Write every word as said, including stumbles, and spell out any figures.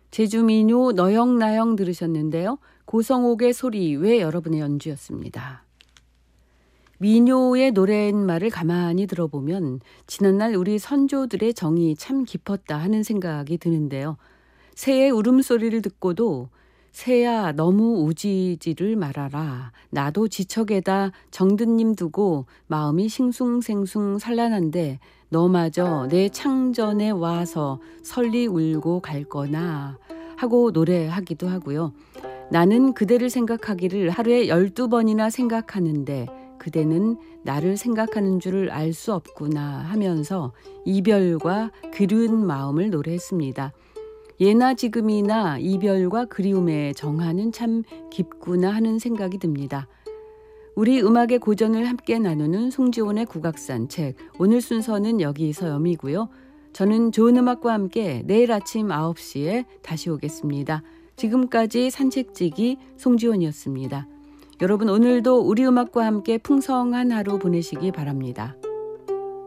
제주 민요 너영나영 들으셨는데요. 고성옥의 소리 왜 여러분의 연주였습니다. 민요의 노랫말을 가만히 들어보면 지난날 우리 선조들의 정이 참 깊었다 하는 생각이 드는데요. 새의 울음소리를 듣고도 새야 너무 우지지를 말아라. 나도 지척에다 정든님 두고 마음이 싱숭생숭 산란한데 너마저 내 창전에 와서 설리 울고 갈 거나 하고 노래하기도 하고요. 나는 그대를 생각하기를 하루에 열두 번이나 생각하는데 그대는 나를 생각하는 줄을 알 수 없구나 하면서 이별과 그리운 마음을 노래했습니다. 예나 지금이나 이별과 그리움의 정화는 참 깊구나 하는 생각이 듭니다. 우리 음악의 고전을 함께 나누는 송지온의 국악산 책, 오늘 순서는 여기서 여미고요. 저는 좋은 음악과 함께 내일 아침 아홉 시에 다시 오겠습니다. 지금까지 산책지기 송지온이었습니다. 여러분 오늘도 우리 음악과 함께 풍성한 하루 보내시기 바랍니다.